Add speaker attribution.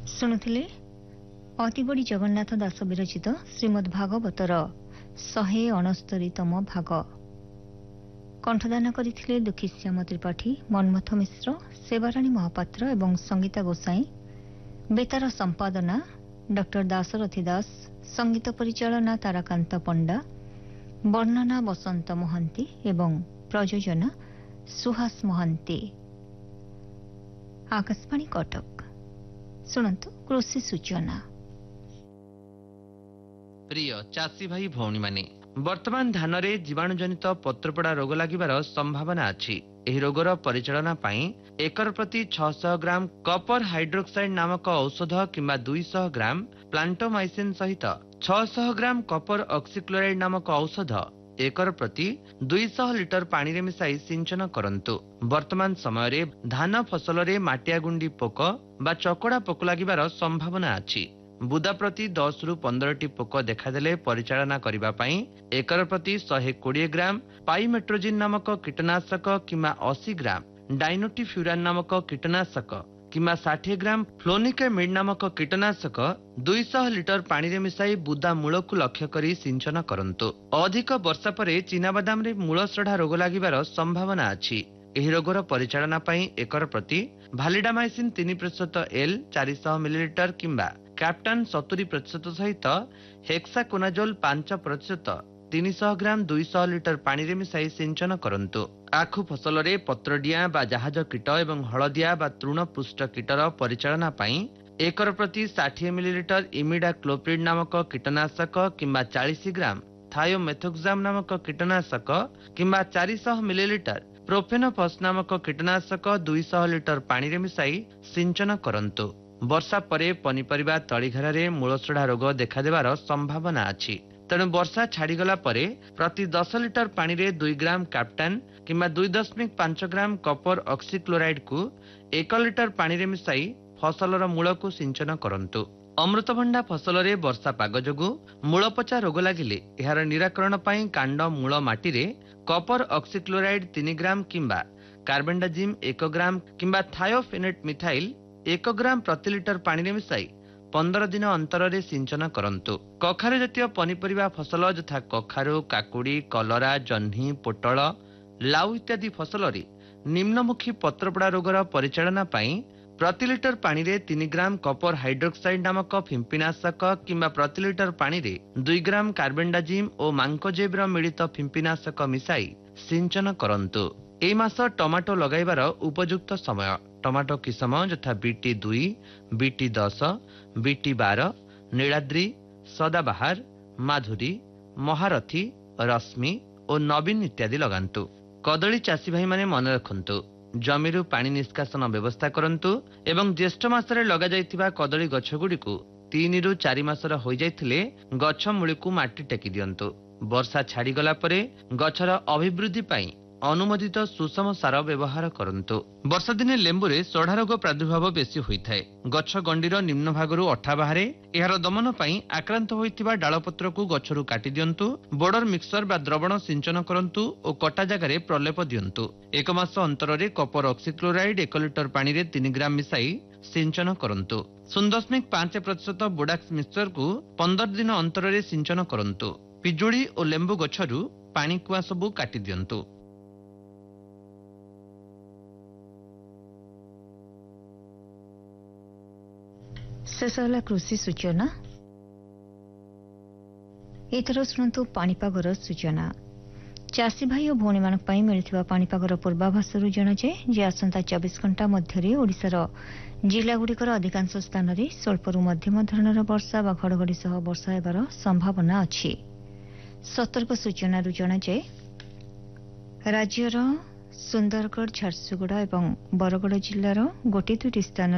Speaker 1: ଶୁଣୁଥିଲେ ଅତିବଡ଼ି ଜଗନ୍ନାଥ ଦାସ ବିରଚିତ ଶ୍ରୀମଦ୍ ଭାଗବତର 169ତମ ଭାଗ। କଣ୍ଠଦାନ କରିଥିଲେ ଦୁଃଖୀଶ୍ୟାମ ତ୍ରିପାଠୀ, ମନ୍ମଥ ମିଶ୍ର, ସେବାରାଣୀ ମହାପାତ୍ର ଏବଂ ସଙ୍ଗୀତା ଗୋସାଇଁ। ବେତାର ସମ୍ପାଦନା ଡକ୍ଟର ଦାଶରଥୀ ଦାସ, ସଙ୍ଗୀତ ପରିଚାଳନା ତାରାକାନ୍ତ ପଣ୍ଡା, ବର୍ଣ୍ଣନା ବସନ୍ତ ମହାନ୍ତି ଏବଂ ପ୍ରଯୋଜନା ସୁହାସ ମହାନ୍ତି। ଆକାଶବାଣୀ କଟକ। ଶୁଣନ୍ତୁ କୃଷି ସୂଚନା।
Speaker 2: ପ୍ରିୟ ଚାଷୀ ଭାଇ ଭଉଣୀମାନେ, ବର୍ତ୍ତମାନ ଧାନରେ ଜୀବାଣୁଜନିତ ପତ୍ରପୋଡ଼ା ରୋଗ ଲାଗିବାର ସମ୍ଭାବନା ଅଛି। ଏହି ରୋଗର ପରିଚାଳନା ପାଇଁ ଏକର ପ୍ରତି 600 ଗ୍ରାମ କପର ହାଇଡ୍ରୋକ୍ସାଇଡ୍ ନାମକ ଔଷଧ କିମ୍ବା 200 ଗ୍ରାମ ପ୍ଲାଣ୍ଟୋମାଇସିନ୍ ସହିତ 600 ଗ୍ରାମ କପର ଅକ୍ସିକ୍ଲୋରାଇଡ୍ ନାମକ ଔଷଧ ଏକର ପ୍ରତି 200 ଲିଟର ପାଣିରେ ମିଶାଇ ସିଞ୍ଚନ କରନ୍ତୁ। ବର୍ତ୍ତମାନ ସମୟରେ ଧାନ ଫସଲରେ ମାଟିଆଗୁଣ୍ଡି ପୋକ ବା ଚକଡ଼ା ପୋକ ଲାଗିବାର ସମ୍ଭାବନା ଅଛି। ବୁଦା ପ୍ରତି 10ରୁ 15ଟି ପୋକ ଦେଖାଦେଲେ ପରିଚାଳନା କରିବା ପାଇଁ ଏକର ପ୍ରତି 120 ଗ୍ରାମ ପାଇମେଟ୍ରୋଜିନ୍ ନାମକ କୀଟନାଶକ କିମ୍ବା 80 ଗ୍ରାମ ଡାଇନୋଟିଫ୍ୟୁରାନ୍ ନାମକ କୀଟନାଶକ କିମ୍ବା 60 ଗ୍ରାମ ଫ୍ଲୋନିକାମିଡ୍ ନାମକ କୀଟନାଶକ 200 ଲିଟର ପାଣିରେ ମିଶାଇ ବୁଦା ମୂଳକୁ ଲକ୍ଷ୍ୟ କରି ସିଞ୍ଚନ କରନ୍ତୁ। ଅଧିକ ବର୍ଷା ପରେ ଚିନାବାଦାମରେ ମୂଳସଢ଼ା ରୋଗ ଲାଗିବାର ସମ୍ଭାବନା ଅଛି। ଏହି ରୋଗର ପରିଚାଳନା ପାଇଁ ଏକର ପ୍ରତି ଭାଲିଡାମାଇସିନ୍ 3% L 400 ମିଲିଲିଟର କିମ୍ବା କ୍ୟାପ୍ଟାନ୍ 70% ସହିତ ହେକ୍ସାକୋନାଜୋଲ୍ 5% 300 ଗ୍ରାମ 200 ଲିଟର ପାଣିରେ ମିଶାଇ ସିଞ୍ଚନ କରନ୍ତୁ। ଆଖୁ ଫସଲରେ ପତ୍ରଡିଆଁ ବା ଜାହାଜ କୀଟ ଏବଂ ହଳଦିଆ ବା ତୃଣପୁଷ୍ଟ କୀଟର ପରିଚାଳନା ପାଇଁ ଏକର ପ୍ରତି 60 ମିଲିଲିଟର ଇମିଡାକ୍ଲୋପ୍ରିଡ୍ ନାମକ କୀଟନାଶକ କିମ୍ବା 40 ଗ୍ରାମ ଥାୟୋମେଥୋକ୍ସାମ୍ ନାମକ କୀଟନାଶକ କିମ୍ବା 400 ମିଲିଲିଟର ପ୍ରୋଫେନୋଫସ୍ ନାମକ କୀଟନାଶକ 200 ଲିଟର ପାଣିରେ ମିଶାଇ ସିଞ୍ଚନ କରନ୍ତୁ। ବର୍ଷା ପରେ ପନିପରିବା ତଳିଘରରେ ମୂଳସଢ଼ା ରୋଗ ଦେଖାଦେବାର ସମ୍ଭାବନା ଅଛି। ତେଣୁ ବର୍ଷା ଛାଡ଼ିଗଲା ପରେ ପ୍ରତି 10 ଲିଟର ପାଣିରେ 2 ଗ୍ରାମ କ୍ୟାପ୍ଟାନ୍ କିମ୍ବା 2.5 ଗ୍ରାମ କପର ଅକ୍ସିକ୍ଲୋରାଇଡ୍କୁ 1 ଲିଟର ପାଣିରେ ମିଶାଇ ଫସଲର ମୂଳକୁ ସିଞ୍ଚନ କରନ୍ତୁ। ଅମୃତଭଣ୍ଡା ଫସଲରେ ବର୍ଷା ପାଗ ଯୋଗୁଁ ମୂଳପଚା ରୋଗ ଲାଗିଲେ ଏହାର ନିରାକରଣ ପାଇଁ କାଣ୍ଡ ମୂଳ ମାଟିରେ କପର ଅକ୍ସିକ୍ଲୋରାଇଡ୍ 3 ଗ୍ରାମ କିମ୍ବା କାର୍ବେଣ୍ଡାଜିମ୍ 1 ଗ୍ରାମ କିମ୍ବା ଥାୟୋଫେନେଟ୍ ମିଥାଇଲ୍ 1 ଗ୍ରାମ ପ୍ରତି ଲିଟର ପାଣିରେ ମିଶାଇ 15 ଦିନ ଅନ୍ତରରେ ସିଞ୍ଚନ କରନ୍ତୁ। କଖାରୁ ଜାତୀୟ ପନିପରିବା ଫସଲ ଯଥା କଖାରୁ, କାକୁଡ଼ି, କଲରା, ଜହ୍ନି, ପୋଟଳ, ଲାଉ ଇତ୍ୟାଦି ଫସଲରେ ନିମ୍ନମୁଖୀ ପତ୍ରପୋଡ଼ା ରୋଗର ପରିଚାଳନା ପାଇଁ ପ୍ରତି ଲିଟର ପାଣିରେ 3 ଗ୍ରାମ କପର ହାଇଡ୍ରୋକ୍ସାଇଡ୍ ନାମକ ଫିମ୍ପିନାଶକ କିମ୍ବା ପ୍ରତି ଲିଟର ପାଣିରେ 2 ଗ୍ରାମ କାର୍ବେଣ୍ଡାଜିମ୍ ଓ ମାଙ୍କୋଜେବ୍ର ମିଳିତ ଫିମ୍ପିନାଶକ ମିଶାଇ ସିଞ୍ଚନ କରନ୍ତୁ। ଏହି ମାସ ଟମାଟୋ ଲଗାଇବାର ଉପଯୁକ୍ତ ସମୟ। ଟମାଟୋ କିସମ ଯଥା BT2, BT10, BT12, Niladri, ସଦାବାହାର, Madhuri, ମହାରଥୀ, ରଶ୍ମି ଓ ନବୀନ ଇତ୍ୟାଦି ଲଗାନ୍ତୁ। କଦଳୀ ଚାଷୀ ଭାଇମାନେ ମନେ ରଖନ୍ତୁ, ଜମିରୁ ପାଣି ନିଷ୍କାସନ ବ୍ୟବସ୍ଥା କରନ୍ତୁ ଏବଂ ଜ୍ୟେଷ୍ଠ ମାସରେ ଲଗାଯାଇଥିବା କଦଳୀ ଗଛଗୁଡ଼ିକୁ 3ରୁ 4 ମାସର ହୋଇଯାଇଥିଲେ ଗଛ ମୂଳକୁ ମାଟି ଟେକି ଦିଅନ୍ତୁ। ବର୍ଷା ଛାଡ଼ିଗଲା ପରେ ଗଛର ଅଭିବୃଦ୍ଧି ପାଇଁ ଅନୁମୋଦିତ ସୁଷମ ସାର ବ୍ୟବହାର କରନ୍ତୁ। ବର୍ଷା ଦିନେ ଲେମ୍ବୁରେ ସଢ଼ା ରୋଗ ପ୍ରାଦୁର୍ଭାବ ବେଶୀ ହୋଇଥାଏ। ଗଛ ଗଣ୍ଡିର ନିମ୍ନ ଭାଗରୁ ଅଠା ବାହାରେ। ଏହାର ଦମନ ପାଇଁ ଆକ୍ରାନ୍ତ ହୋଇଥିବା ଡାଳପତ୍ରକୁ ଗଛରୁ କାଟି ଦିଅନ୍ତୁ। ବୋର୍ଡର ମିକ୍ସର ବା ଦ୍ରବଣ ସିଞ୍ଚନ କରନ୍ତୁ ଓ କଟା ଜାଗାରେ ପ୍ରଲେପ ଦିଅନ୍ତୁ। 1 ମାସ ଅନ୍ତରରେ କପର ଅକ୍ସିକ୍ଲୋରାଇଡ୍ 1 ଲିଟର ପାଣିରେ 3 ଗ୍ରାମ ମିଶାଇ ସିଞ୍ଚନ କରନ୍ତୁ। 0.5% ବୋଡାକ୍ସ ମିକ୍ସରକୁ 15 ଦିନ ଅନ୍ତରରେ ସିଞ୍ଚନ କରନ୍ତୁ। ପିଜୁଳି ଓ ଲେମ୍ବୁ ଗଛରୁ ପାଣି କୁଆ ସବୁ କାଟି ଦିଅନ୍ତୁ।
Speaker 1: ଶେଷ ହେଲା କୃଷି ସୂଚନା। ଏଥର ଶୁଣନ୍ତୁ ପାଣିପାଗର ସୂଚନା। ଚାଷୀ ଭାଇ ଓ ଭଉଣୀମାନଙ୍କ ପାଇଁ ମିଳିଥିବା ପାଣିପାଗର ପୂର୍ବାଭାସରୁ ଜଣାଯାଏ ଯେ ଆସନ୍ତା 24 ଘଣ୍ଟା ମଧ୍ୟରେ ଓଡ଼ିଶାର ଜିଲ୍ଲାଗୁଡ଼ିକର ଅଧିକାଂଶ ସ୍ଥାନରେ ସ୍ୱଳ୍ପରୁ ମଧ୍ୟମ ଧରଣର ବର୍ଷା ବା ଘଡ଼ଘଡ଼ି ସହ ବର୍ଷା ହେବାର ସମ୍ଭାବନା ଅଛି। ସତର୍କ ସୂଚନାରୁ ଜଣାଯାଏ ରାଜ୍ୟର ସୁନ୍ଦରଗଡ଼, ଝାରସୁଗୁଡ଼ା ଏବଂ ବରଗଡ଼ ଜିଲ୍ଲାର 1-2ଟି ସ୍ଥାନ